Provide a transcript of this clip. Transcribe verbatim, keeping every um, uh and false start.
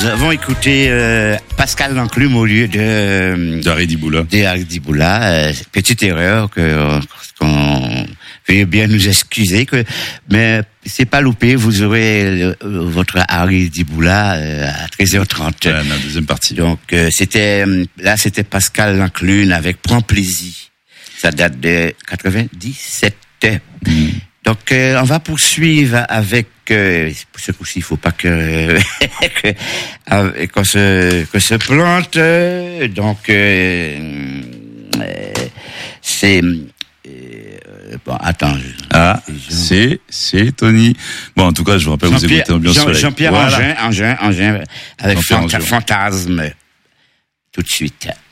nous avons écouté euh, Pascal Lanclume au lieu de d'Harry Diboula. D'Harry Diboula. Euh, petite erreur que qu'on veuillez bien nous excuser, que mais c'est pas loupé. Vous aurez le, votre Harry Diboula euh, à treize heures trente. Ouais, la deuxième partie. Donc euh, c'était là c'était Pascal Lanclume avec Prends plaisir. Ça date de quatre-vingt-dix-sept. Mmh. Donc euh, on va poursuivre avec euh, ce coup-ci il faut pas que, que euh, qu'on se que se plante. Euh, donc euh, euh, c'est euh, bon attends je, ah je, c'est c'est Tony. Bon en tout cas je vous rappelle vous écoutez Ambiance Jean, Soleil. Jean-Pierre voilà. Angin Angin Angin avec Jean-Pierre Phanta- Angin. Fantasme tout de suite.